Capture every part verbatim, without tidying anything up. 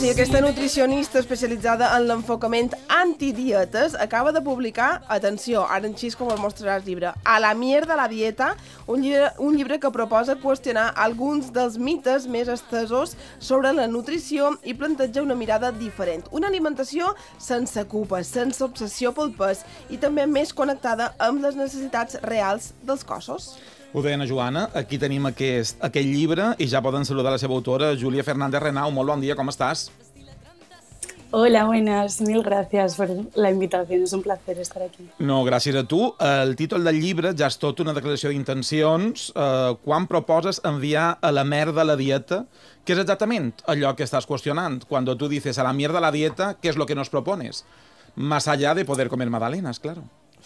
Sí, aquesta nutricionista especialitzada en l'enfocament antidietes acaba de publicar, atenció, ara en xis com el mostrarà el llibre, A la mierda la dieta, un llibre, un llibre que proposa qüestionar alguns dels mites més estesos sobre la nutrició i planteja una mirada diferent. Una alimentació sense culpa, sense obsessió pel pes i també més connectada amb les necessitats reals dels cossos. Ho deia na Joana, aquí tenim aquest, aquest llibre i ja poden saludar la seva autora, Júlia Fernández Renau. Molt bon dia, com estàs? Hola, buenas. Mil gracias por la invitación. Es un placer estar aquí. No, gràcies a tu. El títol del llibre ja és tot una declaració d'intencions. Eh, quan proposes enviar a la merda la dieta, què és exactament allò que estàs qüestionant? Cuando tú dices a la mierda la dieta, ¿qué es lo que nos propones? Más allá de poder comer magdalenas, claro.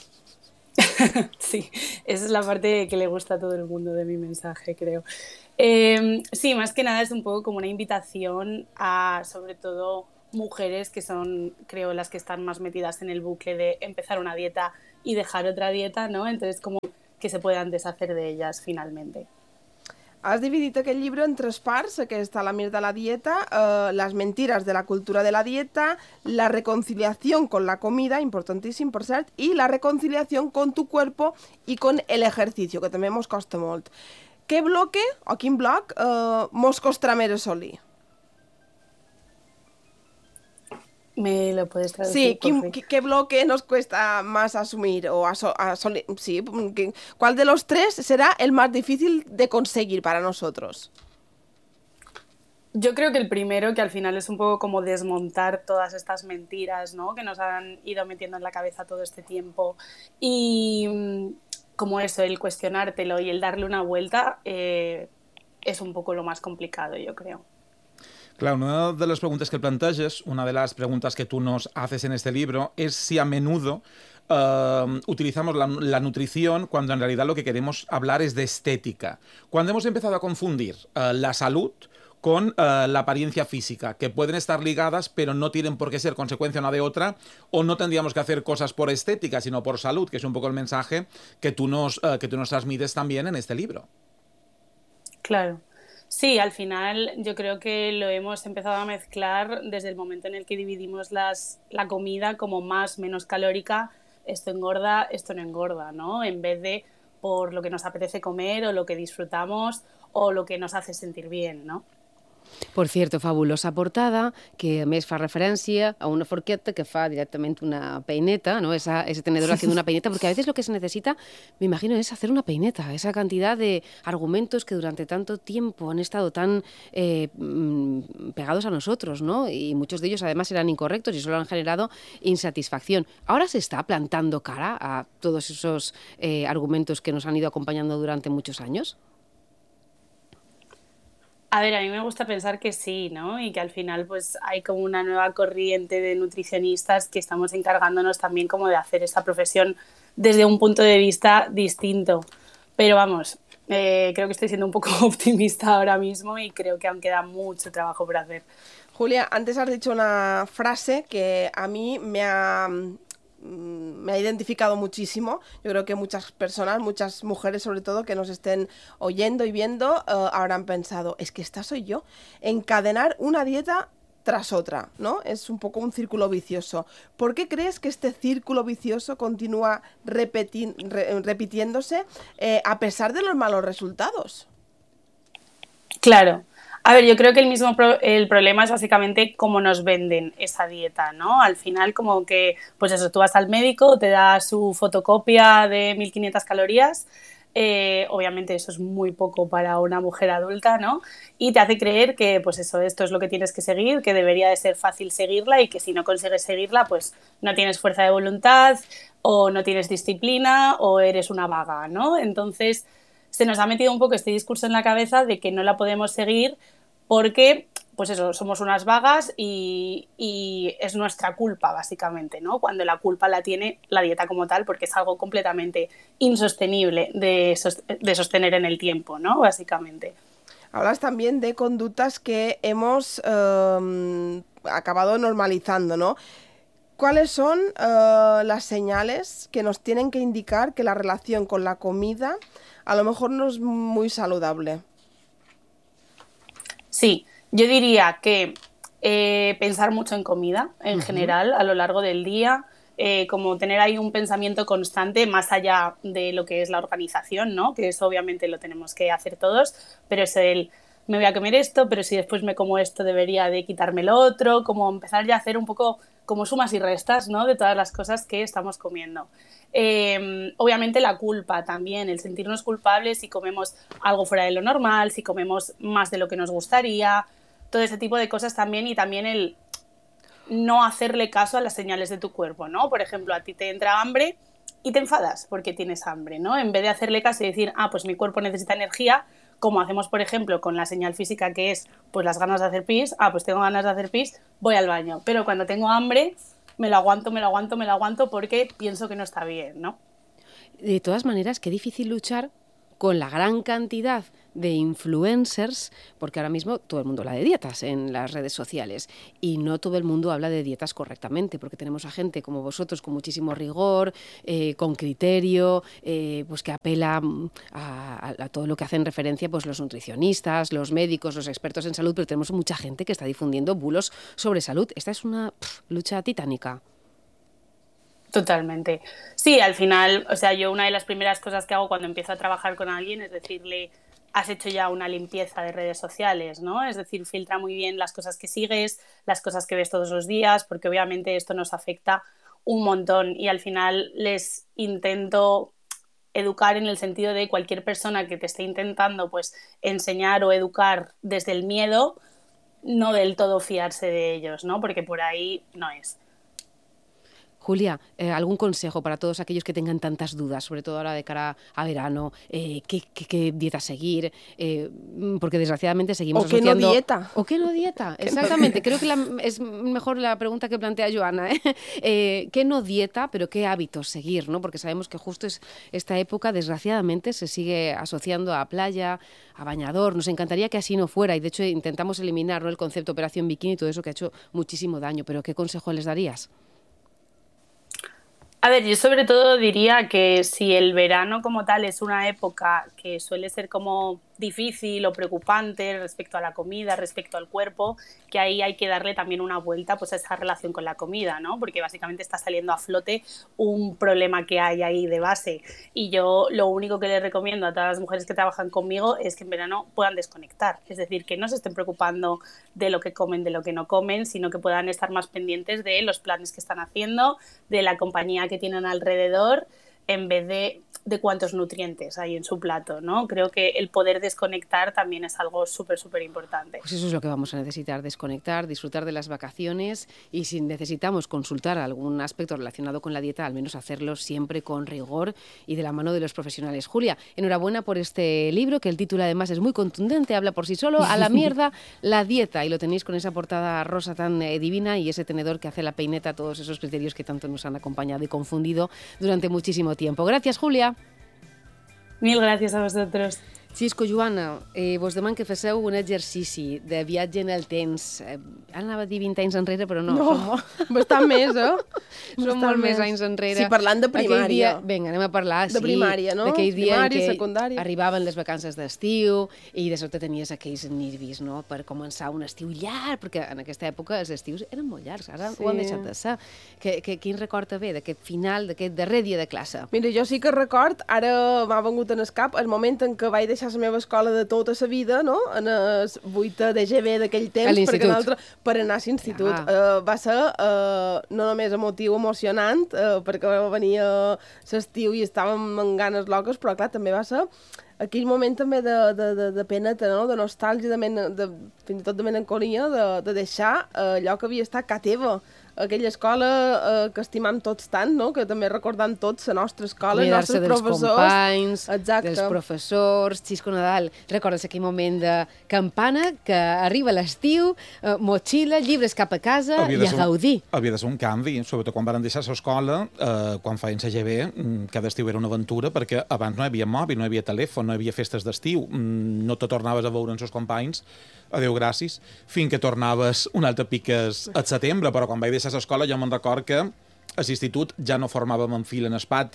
Sí, esa es la parte que le gusta a todo el mundo de mi mensaje, creo. Eh, sí, más que nada es un poco como una invitación a, sobre todo, mujeres que son, creo, las que están más metidas en el bucle de empezar una dieta y dejar otra dieta, ¿no? Entonces, como que se puedan deshacer de ellas finalmente. Has dividit aquest llibre en tres parts, aquesta La mierda la dieta, eh, las mentiras de la cultura de la dieta, la reconciliación con la comida, importantíssim per cert, i la reconciliación con tu cuerpo i con el ejercicio, que també mos costa molt. Què bloque, o quin bloc, eh, mos costarà més assolir? ¿Me lo puedes traducir? Sí, ¿qué, qué, ¿qué bloque nos cuesta más asumir? O aso, asoli, sí, ¿cuál de los tres será el más difícil de conseguir para nosotros? Yo creo que el primero, que al final es un poco como desmontar todas estas mentiras, ¿no?, que nos han ido metiendo en la cabeza todo este tiempo. Y como eso, el cuestionártelo y el darle una vuelta eh, es un poco lo más complicado, yo creo. Claro, una de las preguntas que planteas, una de las preguntas que tú nos haces en este libro, es si a menudo uh, utilizamos la, la nutrición cuando en realidad lo que queremos hablar es de estética. Cuando hemos empezado a confundir uh, la salud con uh, la apariencia física, que pueden estar ligadas, pero no tienen por qué ser consecuencia una de otra, o no tendríamos que hacer cosas por estética, sino por salud, que es un poco el mensaje que tú nos, uh, que tú nos transmites también en este libro. Claro. Sí, al final yo creo que lo hemos empezado a mezclar desde el momento en el que dividimos las, la comida como más, menos calórica, esto engorda, esto no engorda, ¿no? En vez de por lo que nos apetece comer o lo que disfrutamos o lo que nos hace sentir bien, ¿no? Por cierto, fabulosa portada, que a més fa referència a una forqueta que fa directament una peineta, ¿no? Esa, ese tenedor haciendo una peineta, porque a veces lo que se necesita, me imagino, es hacer una peineta, esa cantidad de argumentos que durante tanto tiempo han estado tan eh, pegados a nosotros, ¿no? Y muchos de ellos además eran incorrectos y solo han generado insatisfacción. Ahora se está plantando cara a todos esos eh, argumentos que nos han ido acompañando durante muchos años. A ver, a mí me gusta pensar que sí, ¿no? Y que al final pues hay como una nueva corriente de nutricionistas que estamos encargándonos también como de hacer esta profesión desde un punto de vista distinto. Pero vamos, eh, creo que estoy siendo un poco optimista ahora mismo y creo que aún queda mucho trabajo por hacer. Julia, antes has dicho una frase que a mí me ha... me ha identificado muchísimo. Yo creo que muchas personas, muchas mujeres sobre todo, que nos estén oyendo y viendo, uh, habrán pensado, es que esta soy yo. Encadenar una dieta tras otra, ¿no? Es un poco un círculo vicioso. ¿Por qué crees que este círculo vicioso continúa repeti- re- repitiéndose eh, a pesar de los malos resultados? Claro. A ver, yo creo que el mismo pro- el problema es básicamente cómo nos venden esa dieta, ¿no? Al final, como que, pues eso, tú vas al médico, te da su fotocopia de mil quinientas calorías, eh, obviamente eso es muy poco para una mujer adulta, ¿no? Y te hace creer que, pues eso, esto es lo que tienes que seguir, que debería de ser fácil seguirla y que si no consigues seguirla, pues no tienes fuerza de voluntad o no tienes disciplina o eres una vaga, ¿no? Entonces, se nos ha metido un poco este discurso en la cabeza de que no la podemos seguir porque, pues eso, somos unas vagas y, y es nuestra culpa, básicamente, ¿no? Cuando la culpa la tiene la dieta como tal, porque es algo completamente insostenible de, sos- de sostener en el tiempo, ¿no? Básicamente. Hablas también de conductas que hemos eh, acabado normalizando, ¿no? ¿Cuáles son uh, las señales que nos tienen que indicar que la relación con la comida a lo mejor no es muy saludable? Sí, yo diría que eh, pensar mucho en comida en uh-huh. general a lo largo del día, eh, como tener ahí un pensamiento constante más allá de lo que es la organización, ¿no? Que eso obviamente lo tenemos que hacer todos, pero es el me voy a comer esto, pero si después me como esto debería de quitarme lo otro, como empezar ya a hacer un poco como sumas y restas, ¿no? De todas las cosas que estamos comiendo. Eh, obviamente la culpa también, el sentirnos culpables si comemos algo fuera de lo normal, si comemos más de lo que nos gustaría, todo ese tipo de cosas también, y también el no hacerle caso a las señales de tu cuerpo, ¿no? Por ejemplo, a ti te entra hambre y te enfadas porque tienes hambre, ¿no? En vez de hacerle caso y decir, ah, pues mi cuerpo necesita energía, como hacemos, por ejemplo, con la señal física que es pues las ganas de hacer pis, ah, pues tengo ganas de hacer pis, voy al baño. Pero cuando tengo hambre, me lo aguanto, me lo aguanto, me lo aguanto porque pienso que no está bien, ¿no? De todas maneras, qué difícil luchar con la gran cantidad de influencers, porque ahora mismo todo el mundo habla de dietas en las redes sociales y no todo el mundo habla de dietas correctamente, porque tenemos a gente como vosotros con muchísimo rigor, eh, con criterio, eh, pues que apela a, a, a todo lo que hacen referencia pues los nutricionistas, los médicos, los expertos en salud, pero tenemos mucha gente que está difundiendo bulos sobre salud. Esta es una pff, lucha titánica. Totalmente. Sí, al final, o sea, yo una de las primeras cosas que hago cuando empiezo a trabajar con alguien es decirle, has hecho ya una limpieza de redes sociales, ¿no? Es decir, filtra muy bien las cosas que sigues, las cosas que ves todos los días, porque obviamente esto nos afecta un montón, y al final les intento educar en el sentido de cualquier persona que te esté intentando pues enseñar o educar desde el miedo, no del todo fiarse de ellos, ¿no? Porque por ahí no es. Julia, eh, ¿algún consejo para todos aquellos que tengan tantas dudas, sobre todo ahora de cara a verano? Eh, ¿qué, qué, ¿Qué dieta seguir? Eh, porque desgraciadamente seguimos o asociando... ¿O qué no dieta? ¿O qué no dieta? Exactamente. Creo que la, es mejor la pregunta que plantea Joana. ¿eh? Eh, ¿Qué no dieta, pero qué hábitos seguir? ¿No? Porque sabemos que justo es esta época, desgraciadamente, se sigue asociando a playa, a bañador. Nos encantaría que así no fuera y, de hecho, intentamos eliminar, ¿no?, el concepto operación bikini y todo eso que ha hecho muchísimo daño. Pero ¿qué consejo les darías? A ver, yo sobre todo diría que si el verano como tal es una época que suele ser como difícil o preocupante respecto a la comida, respecto al cuerpo, que ahí hay que darle también una vuelta pues a esa relación con la comida, ¿no? Porque básicamente está saliendo a flote un problema que hay ahí de base, y yo lo único que les recomiendo a todas las mujeres que trabajan conmigo es que en verano puedan desconectar, es decir, que no se estén preocupando de lo que comen, de lo que no comen, sino que puedan estar más pendientes de los planes que están haciendo, de la compañía que tienen alrededor, en vez de, de cuántos nutrientes hay en su plato, ¿no? Creo que el poder desconectar también es algo súper, súper importante. Pues eso es lo que vamos a necesitar, desconectar, disfrutar de las vacaciones, y si necesitamos consultar algún aspecto relacionado con la dieta, al menos hacerlo siempre con rigor y de la mano de los profesionales. Julia, enhorabuena por este libro, que el título además es muy contundente, habla por sí solo, A la mierda la dieta, y lo tenéis con esa portada rosa tan eh, divina y ese tenedor que hace la peineta, todos esos criterios que tanto nos han acompañado y confundido durante muchísimo tiempo. Gracias, Julia. Mil gràcies a vosaltres. Xisco, Joana, eh, vos deman que fesseu un exercici de viatge en el temps. Eh, anava a dir vint anys enrere, però no. No, som molt... bastant més, eh? Som molt més anys enrere. Sí, parlant de primària. Dia... Vinga, anem a parlar, de sí. primària, no? D'aquell dia primària, en què secundària. arribaven les vacances d'estiu i de sobte tenies aquells nervis, no?, per començar un estiu llarg, perquè en aquesta època els estius eren molt llargs, ara sí. ho han deixat de ser. Que, que, quin record te ve d'aquest final, d'aquest darrer dia de classe? Mira, jo sí que record, ara m'ha vengut en el cap, el moment en què vaig deixar la meva escola de tota la vida, no?, en el vuitè de G B d'aquell temps, perquè l'altre per anar a l'institut. Ja. Uh, va ser uh, no només emotiu, emocionant, uh, perquè venia l'estiu i estàvem amb ganes loques, però clar, també va ser aquell moment també de, de, de, de peneta, no?, de nostàlgia, de, men, de fins i tot de melancolia, de, de deixar uh, allò que havia estat ca teva, aquella escola eh, que estimam tots tant, no?, que també recordant tots la nostra escola, els nostres professors. Dels companys, exacte, dels professors. Xisco Nadal, recordes aquell moment de campana, que arriba l'estiu, eh, motxilla, llibres cap a casa i a gaudir. Havia de ser un canvi, sobretot quan van deixar l'escola, eh, quan feien la G B, cada estiu era una aventura, perquè abans no hi havia mòbil, no hi havia telèfon, no hi havia festes d'estiu, no te tornaves a veure amb els companys, adéu gràcies, fins que tornaves un altre piques al setembre, però quan vaig deixar l'escola jo me'n record que a l'institut ja no formàvem en fila en el pati,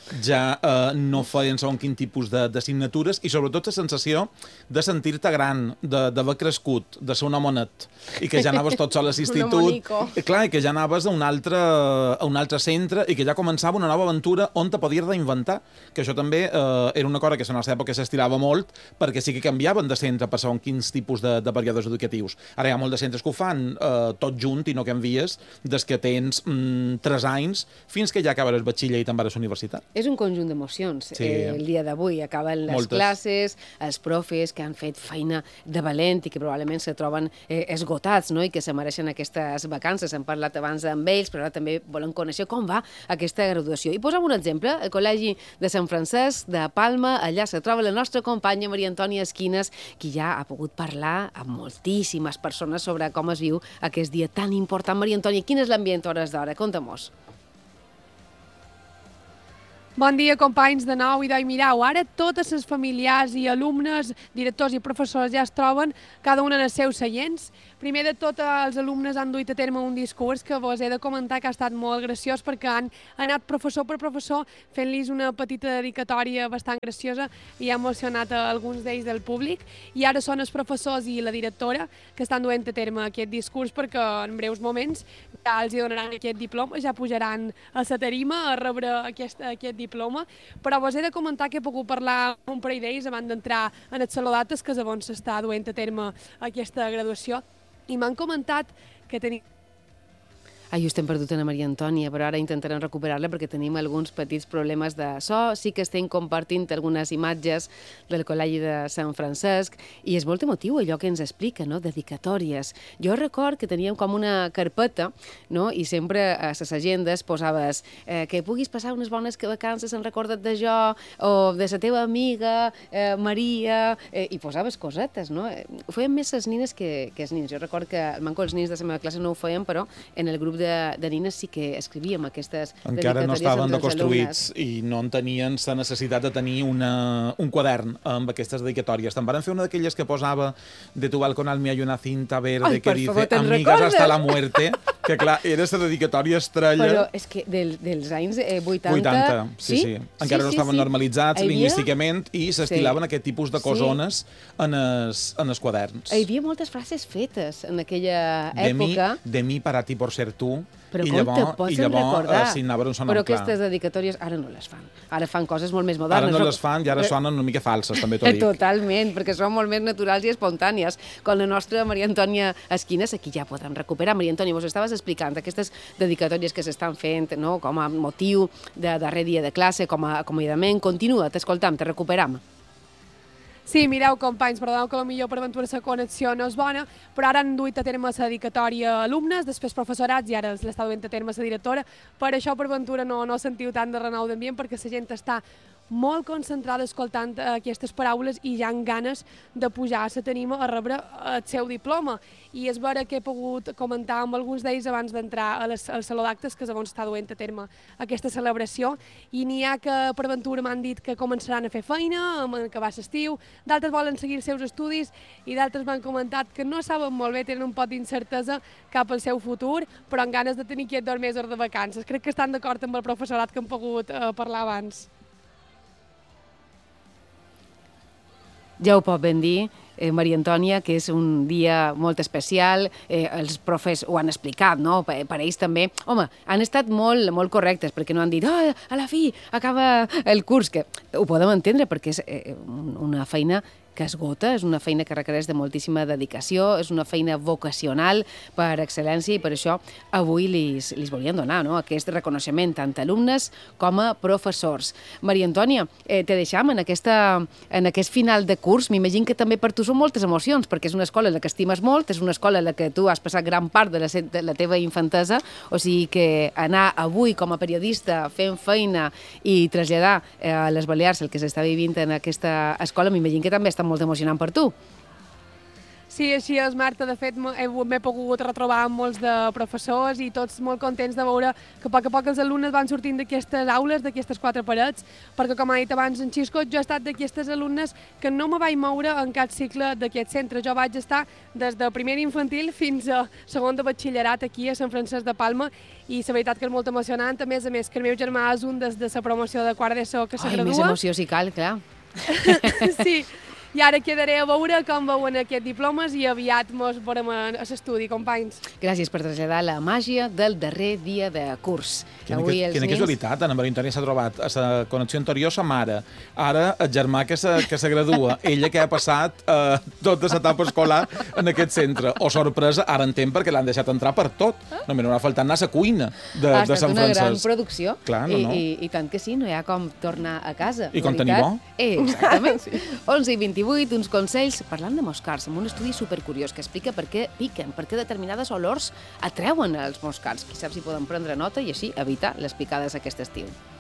ja eh, no feien segon quin tipus d'assignatures i sobretot la sensació de sentir-te gran, d'haver crescut, de ser un homonet i que ja anaves tot sol a l'institut. Clar, i que ja anaves a un, altre, a un altre centre i que ja començava una nova aventura on te podies reinventar, que això també eh, era una cosa que a la nostra època s'estirava molt perquè sí que canviaven de centre per segon quins tipus de, de períodes educatius. Ara hi ha molts de centres que ho fan eh, tot junt i no canvies des que tens mm, tres anys fins que ja acabes el batxiller i te'n vas a la universitat. És un conjunt d'emocions. Sí. Eh, el dia d'avui acaben les Moltes. classes, els profes que han fet feina de valent i que probablement se troben eh, esgotats, no? I que se mereixen aquestes vacances. Hem parlat abans amb ells, però ara també volem conèixer com va aquesta graduació. I posem un exemple, el Col·legi de Sant Francesc de Palma, allà se troba la nostra companya Maria Antònia Esquines, qui ja ha pogut parlar amb moltíssimes persones sobre com es viu aquest dia tan important. Maria Antònia, quin és l'ambient a hores d'hora? Conta-mos. Bon dia, companys de nou. I doncs, mireu, ara totes les familiars i alumnes, directors i professors ja es troben, cada un en els seus seients. Primer de tot, els alumnes han duit a terme un discurs que vos he de comentar que ha estat molt graciós perquè han anat professor per professor fent-los una petita dedicatòria bastant graciosa i ha emocionat a alguns d'ells del públic. I ara són els professors i la directora que estan duent a terme aquest discurs perquè en breus moments ja els donaran aquest diploma, ja pujaran a la tarima a rebre aquest, aquest diploma, però vos he de comentar que he pogut parlar amb un parell d'ells abans d'entrar en el saló d'actes que és on s'està duent a terme aquesta graduació i m'han comentat que tenim Ah, just hem perdut a Maria Antònia, però ara intentarem recuperar-la perquè tenim alguns petits problemes de so. Sí que estem compartint algunes imatges del Col·legi de Sant Francesc i és molt emotiu allò que ens explica, no? Dedicatòries. Jo record que teníem com una carpeta, no? I sempre a les agendes posaves eh, que puguis passar unes bones vacances, en recorda't de jo, o de la teva amiga, eh, Maria, eh, i posaves cosetes, no? Ho feien més les nines que, que els nins. Jo record que el manco els nins de la meva classe no ho feien, però en el grup de De, de nines sí que escrivíem aquestes encara no estaven deconstruïts i no en tenien la necessitat de tenir una, un quadern amb aquestes dedicatòries. Te'n van fer una d'aquelles que posava de tu balconal mi hay una cinta verde Ai, que dice favor, amigas recordes? Hasta la muerte, que clar, era la dedicatòria estrella. Però és que del, dels anys eh, vuitanta... vuitanta, sí, sí. sí. Encara sí, no estaven sí, normalitzats havia... lingüísticament i s'estilaven sí. aquest tipus de cosones sí. en, els, en els quaderns. Hi havia moltes frases fetes en aquella de època. Mi, de mi para ti por ser tu. Però I com llavors, te pots i llavors recordar? Eh, signaven un sonant Però clar. aquestes dedicatòries ara no les fan. Ara fan coses molt més modernes. Ara no les fan i ara sonen una mica falses, també t'ho dic. Totalment, perquè són molt més naturals i espontànies. Com la nostra Maria Antònia Esquines, aquí ja podem recuperar. Maria Antònia, vos estaves explicant aquestes dedicatòries que s'estan fent, no? Com a motiu de darrer dia de classe, com a acomiadament. Continua, t'escoltam, te recuperam. Sí, mireu, companys, perdoneu que potser per aventura la connexió no és bona, però ara han duit a terme la dedicatòria a alumnes, després professorats i ara l'està duent a terme la directora. Per això, per aventura, no, no sentiu tant de renou d'ambient, perquè la gent està molt concentrada escoltant aquestes paraules i ja han ganes de pujar a la tarima a rebre el seu diploma. I és vera que he pogut comentar amb alguns d'ells abans d'entrar al saló d'actes que és on està duent a terme aquesta celebració i n'hi ha que per aventura m'han dit que començaran a fer feina, que va l'estiu, d'altres volen seguir els seus estudis i d'altres m'han comentat que no saben molt bé, tenen un pot d'incertesa cap al seu futur, però amb ganes de tenir aquests dos mesos de vacances. Crec que estan d'acord amb el professorat que hem pogut eh, parlar abans. Ja ho pot ben dir, eh, Maria Antònia, que és un dia molt especial, eh, els profes ho han explicat, no? Per, per ells també. Home, han estat molt, molt correctes, perquè no han dit oh, a la fi acaba el curs, que ho podem entendre, perquè és eh, una feina que esgota, és una feina que requereix de moltíssima dedicació, és una feina vocacional per excel·lència i per això avui lis, lis volien donar no? aquest reconeixement tant a alumnes com a professors. Maria Antònia, eh, te deixam en, aquesta, en aquest final de curs, m'imagino que també per tu són moltes emocions, perquè és una escola en la que estimes molt, és una escola en la que tu has passat gran part de la, de la teva infantesa, o sigui que anar avui com a periodista fent feina i traslladar eh, a les Balears el que s'està vivint en aquesta escola, m'imagino que també està molt emocionant per tu. Sí, així és, Marta. De fet, m'he pogut retrobar amb molts de professors i tots molt contents de veure que a poc a poc els alumnes van sortint d'aquestes aules, d'aquestes quatre parets, perquè, com ha dit abans en Xisco, jo he estat d'aquestes alumnes que no me vaig moure en cap cicle d'aquest centre. Jo vaig estar des de primer infantil fins a segon de batxillerat aquí a Sant Francesc de Palma i la veritat que és molt emocionant. A més a més, que el meu germà és un des de la promoció de quart d'ESO que se Ai, gradua. més emoció si cal, clar. Sí. I ara quedaré a veure com veuen aquests diplomes i aviat mos veurem a l'estudi, companys. Gràcies per traslladar la màgia del darrer dia de curs. Quina, Avui que, quina nens... casualitat, Anna Maria Antònia s'ha trobat a la connexió anterior sa mare, ara el germà que se, que se gradua, ella que ha passat eh, tota l'etapa escolar en aquest centre. O sorpresa, ara entenc perquè l'han deixat entrar per tot. Només no ha faltat anar a la cuina de, ha de Sant Francesc. Ha estat una gran producció. Clar, no, no. I, i, I tant que sí, no hi ha com tornar a casa. I com tenir bo. Eh, exactament. Sí. onze i vint-i-vuit, uns consells parlant de moscars, amb un estudi supercuriós que explica per què piquen, per què determinades olors atreuen els moscars. Qui sap si poden prendre nota i així evitar les picades aquest estiu.